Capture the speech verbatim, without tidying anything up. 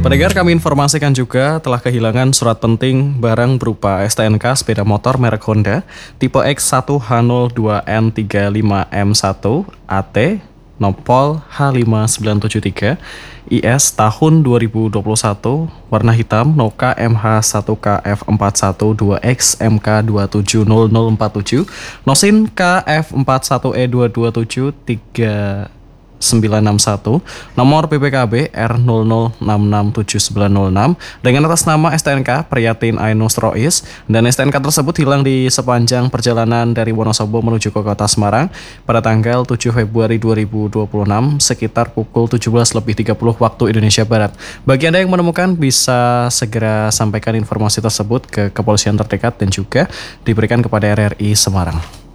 Pendengar, kami informasikan juga telah kehilangan surat penting barang berupa S T N K sepeda motor merek Honda tipe X satu H nol dua N tiga lima M satu A T Nopol H lima sembilan tujuh tiga I S tahun dua ribu dua puluh satu, warna hitam, Noka M H satu K F empat satu dua X M K dua tujuh nol nol empat tujuh, Nosin K F empat satu E dua dua tujuh tiga sembilan enam satu, nomor P P K B R nol nol enam enam tujuh sembilan nol enam dengan atas nama S T N K Priyatin Ainus Rois, dan S T N K tersebut hilang di sepanjang perjalanan dari Wonosobo menuju ke kota Semarang pada tanggal tujuh Februari dua ribu dua puluh enam sekitar pukul tujuh belas lebih tiga puluh waktu Indonesia Barat. Bagi Anda yang menemukan, bisa segera sampaikan informasi tersebut ke kepolisian terdekat dan juga diberikan kepada R R I Semarang.